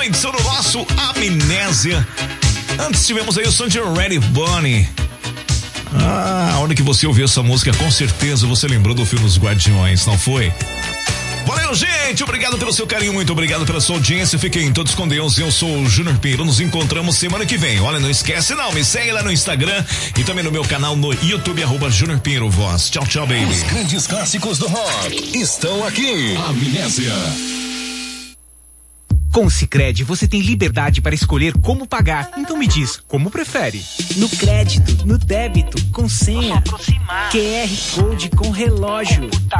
uma edição do nosso Amnésia. Antes tivemos aí o som de Ready Bunny. A hora que você ouviu essa música, com certeza você lembrou do filme Os Guardiões, não foi? Valeu, gente, obrigado pelo seu carinho, muito obrigado pela sua audiência, fiquem todos com Deus, eu sou o Júnior Pinheiro, nos encontramos semana que vem. Olha, não esquece não, me segue lá no Instagram e também no meu canal no YouTube, @Júnior Pinheiro Voz. Tchau, tchau, baby. Os grandes clássicos do rock estão aqui. Amnésia. Com o Sicredi, você tem liberdade para escolher como pagar. Então me diz, como prefere? No crédito, no débito, com senha, QR Code com relógio.